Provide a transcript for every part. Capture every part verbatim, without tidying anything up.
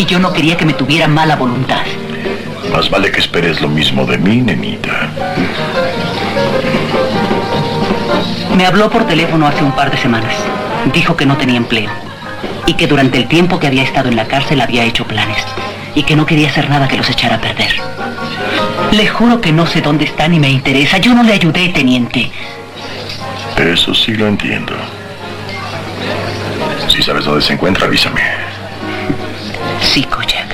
yo no quería que me tuviera mala voluntad. Más vale que esperes lo mismo de mí, nenita. Me habló por teléfono hace un par de semanas. Dijo que no tenía empleo. Y que durante el tiempo que había estado en la cárcel había hecho planes. Y que no quería hacer nada que los echara a perder. Le juro que no sé dónde está ni me interesa. Yo no le ayudé, teniente. Eso sí lo entiendo. Si sabes dónde se encuentra, avísame. Sí, Kojak.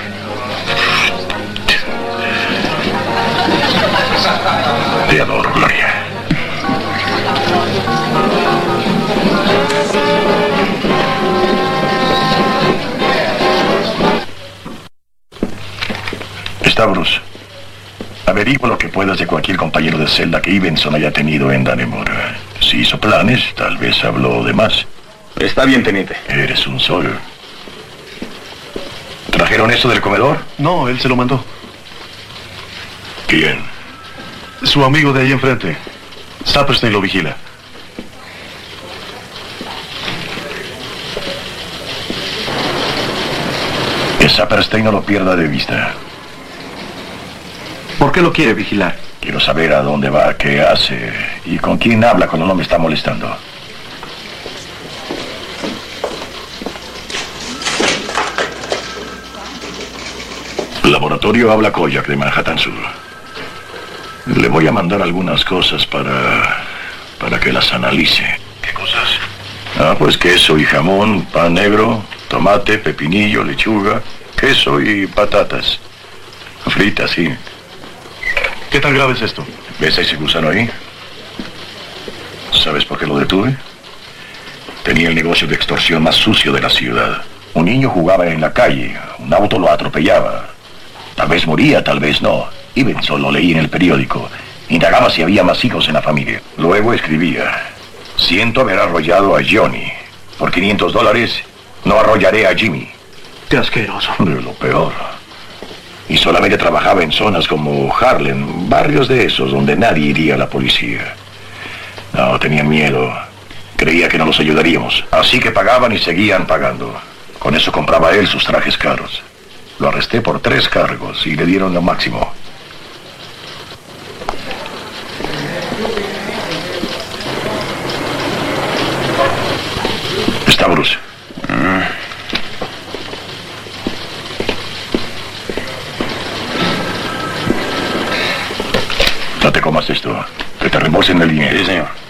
Te adoro, Gloria. Stavros, averigua lo que puedas de cualquier compañero de celda que Ivenson haya tenido en Dannemora. Si hizo planes, tal vez habló de más. Está bien, teniente. Eres un sol. ¿Trajeron eso del comedor? No, él se lo mandó. ¿Quién? Su amigo de ahí enfrente. Saperstein lo vigila. Que Saperstein no lo pierda de vista. ¿Por qué lo quiere vigilar? Quiero saber a dónde va, qué hace y con quién habla cuando no me está molestando. Laboratorio habla Kojak de Manhattan Sur. Le voy a mandar algunas cosas para... para que las analice. ¿Qué cosas? Ah, pues queso y jamón, pan negro, tomate, pepinillo, lechuga, queso y patatas. Fritas, sí. ¿Qué tan grave es esto? ¿Ves a ese gusano ahí? ¿Sabes por qué lo detuve? Tenía el negocio de extorsión más sucio de la ciudad. Un niño jugaba en la calle, un auto lo atropellaba. Tal vez moría, tal vez no. Ivenson lo leí en el periódico. Indagaba si había más hijos en la familia. Luego escribía: siento haber arrollado a Johnny. Por quinientos dólares, no arrollaré a Jimmy. Qué asqueroso. De lo peor. Y solamente trabajaba en zonas como Harlem, barrios de esos donde nadie iría a la policía. No, tenían miedo. Creía que no los ayudaríamos. Así que pagaban y seguían pagando. Con eso compraba él sus trajes caros. Lo arresté por tres cargos y le dieron lo máximo. Stavros. No te comas esto. Que te reembolsen el dinero. Sí, señor.